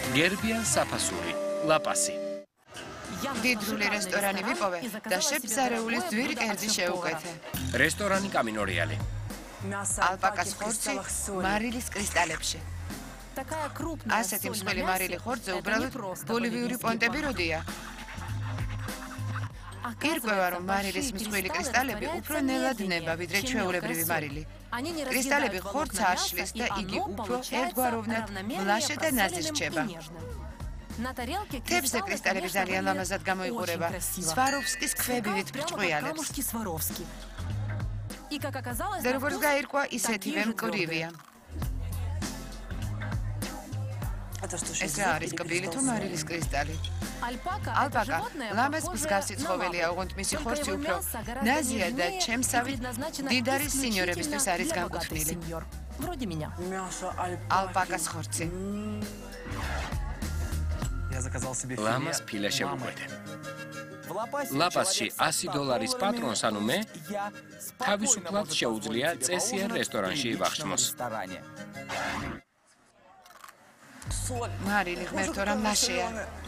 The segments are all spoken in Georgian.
გერბიან საფასური, ლაპასი. დიდრული რესტორანი ვიპოვე და შეფსარეულის ძვირი კერძი შეუკვეთე. რესტორანი კამინორიალი. ალპაკას ხორცი მარილის კრისტალებში. ასეთი მსხვილი მარილი ხორცზე უბრალოდ ბოლივიური პონტები როდია. ირკვევა, რომ მარილის მსხვილი კრისტალები უფრო ნელად ნება, ვიდრე ჩვეულებრივი მარილი. კრისტალები ხორცს არ შლის და იგი უფრო ერთგვაროვნად მლაშე და ნაზი რჩება. თევზზე კრისტალები ძალიან ლამაზად გამოიყურება. სვაროვსკის ქვევივით ბრჭყვიალებს. და როგორც გაირკვა, ისეთივე მკვრივია. ეს რა არის კბილი თუ მარილის კრისტალი? ალპაკა ლამაზ მსგავსი ცხოველია, ოღონდ მისი ხორცი უფრო ნაზია და ჩემსავი დიდარი სინიორებისთვის არის განკუთვნილი. ალპაკას ხორცი. ლამას ფილე შევუკვეთე. ლაპასში $100 პატრონს, ანუ მე თავისუფლად შეუძლია წესიერ რესტორანში ივახშმოს. მარილი ღმერთო რა მლაშეა.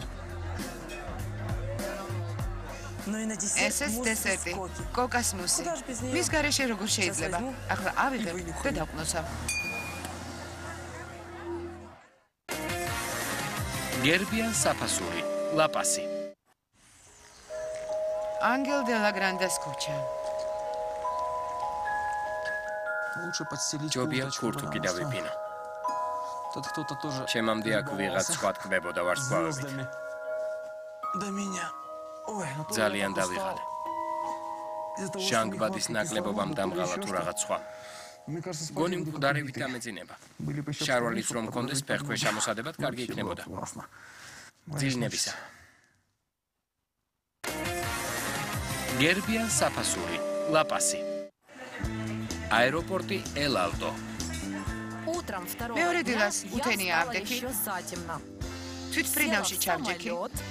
ესეც დესერტი, კოკას მუსი. მის გარეშე როგორ შეიძლება? ახლა ავიღებ და დავკნოსავ. გერბიან საფასური, ლაპასი. ანგელ დე ლა გრანდას ქუჩა. ჯობია ქურთუ კიდევ ვიპინო. ჩემამდე აქ ვიღაც სხვა ტკბებოდა ვარსკვლავებით. ძალიან დავიღალე. ჟანგბადის ნაკლებობამ დამღალა თუ რაღაც სხვა. გონი მკვდარივით გამეძინება. შარვალიც რომ მქონდეს ფეხქვეშ ამოსადებად კარგი იქნებოდა. ძილნებისა. გერბიან საფასური, ლაპასი. აეროპორტი ელ-ალტო. მეორე დილას უთენია ავდექი. თვითფრინავში ჩავჯექი.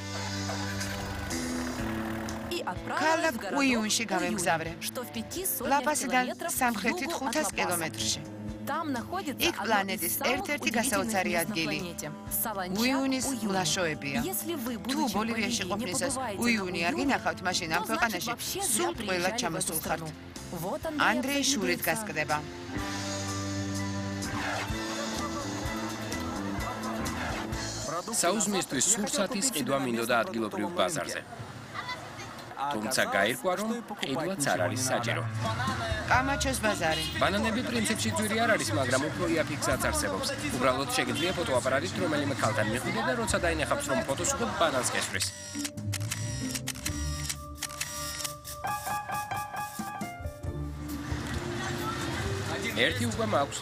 ქალაქ უიუნში გავემგზავრე. ლაპასიდან სამხრეთით 500 კილომეტრში. იქ პლანეტის ერთ-ერთი გასაოცარი ადგილი. უიუნის მლაშოებია. თუ ბოლივიაში ყოფნისას უიუნი არ გინახავთ, მაშინ ამ ქვეყანაში სულ ყველა ჩამოსულხართ. ანდრეი შურით გასკდება. საუზმისთვის სურსათის ყიდვა მინდოდა ადგილობრივ ბაზარზე. თუმცა გაირკვა, რომ ყიდვაც არ არის საჭირო. კამაჩოს ბაზარი. ბანანები პრინციპში ძვირი არ არის, მაგრამ უფრო იაფი გზაც არსებობს. უბრალოდ შეგიძლია ფოტოაპარატით რომელიმე ქალთან მიხვიდე და როცა დაინახავს, რომ ფოტოს უღებ ბანანს გესვრის. ერთი უკვე მაქვს.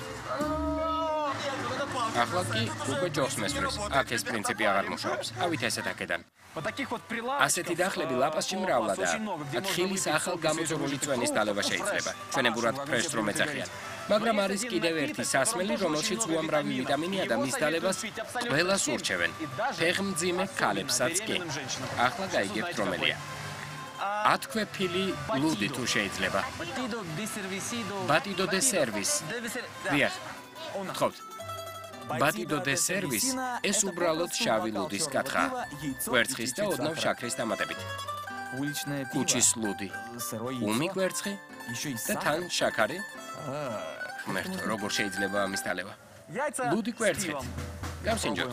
ახლა კი უკვე ჯოს მესვრის. აქ ეს პრინციპი აღარ მუშაობს. ავით ესეთ აქედან. ასეთი დახლები ლაპასში მრავლადაა. აქ ხილის ახალ გამოძორული წვენის დალევა შეიძლება. ჩვენებურად ფრეშს რომ ეძახიან. მაგრამ არის კიდევ ერთი სასმელი, რომელშიც უამრავი ვიტამინია და მის დალევას ყველას ურჩევენ. ფეხმძიმე ქალებსაც კი. ახლა გაიგებთ რომელია. ათქვეფილი ლუდი თუ შეიძლება. ბატიდო დე სერვის. დიახ. თხოვთ. ბატიდო დე სერვის ეს უბრალოდ შავი ლუდის კათხაა. კვერცხის და ოდნავ შაქრის დამატებით. კუჩის ლუდი. უმი კვერცხი და თან შაქარი. ღმერთო, როგორ შეიძლება ამის დალევა? ლუდი კვერცხით. გავსინჯოთ.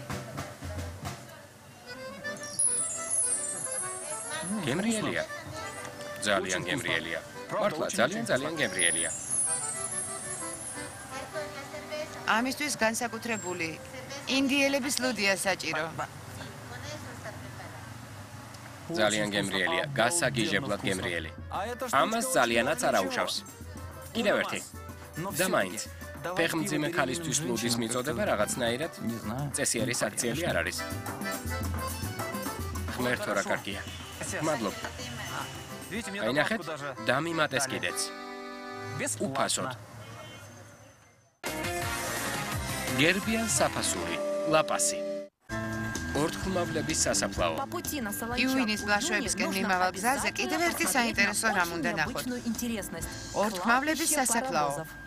გემრიელია. ძალიან გემრიელია. მართლა ძალიან გემრიელია. ამისთვის განსაკუთრებული ინდიელების ლუდია საჭირო. ძალიან გემრიელია, გასაგიჟებლად გემრიელი. ამას ძალიანაც არ აუშავს. კიდევ ერთი. და მაინც, ფეხმძიმე ქალისთვის ლუდის მიწოდება რაღაცნაირად წესიერი საქციელი არ არის. ღმერთო რა კარგია. მადლობ. აინახეთ, დამიმატეს კიდეც. უფასოდ. გერბიან საფასური, ლაპასი. ორთქმავლების სასაფლაო. იუინის მლაშოებისკენ მიმავალ გზაზე კიდევ ერთი საინტერესო რამ უნდა ნახოთ. ორთქმავლების სასაფლაო.